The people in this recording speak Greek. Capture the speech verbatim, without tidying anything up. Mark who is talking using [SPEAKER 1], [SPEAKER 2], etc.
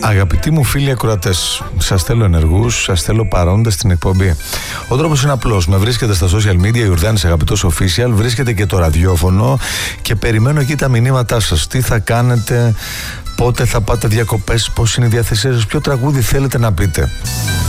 [SPEAKER 1] Αγαπητοί μου φίλοι ακροατές, σας θέλω ενεργούς, σας θέλω παρόντες στην εκπομπή. Ο τρόπος είναι απλός. Με βρίσκετε στα social media, Ιουρδάνης Αγαπητός Official, βρίσκετε και το ραδιόφωνο και περιμένω εκεί τα μηνύματά σας. Τι θα κάνετε, πότε θα πάτε διακοπές, πώς είναι η διάθεσή σας, ποιο τραγούδι θέλετε να πείτε.